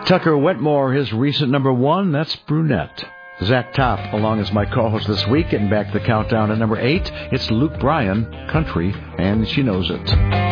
Tucker Wetmore, his recent number one, that's Brunette. Zach Topp, along as my co-host this week, getting back to the countdown at number 8. It's Luke Bryan, Country, and She Knows It.